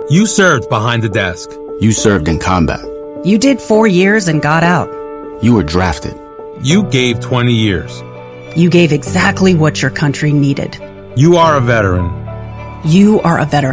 You served behind the desk. You served in combat. You did 4 years and got out. You were drafted. You gave 20 years. You gave exactly what your country needed. You are a veteran. You are a veteran.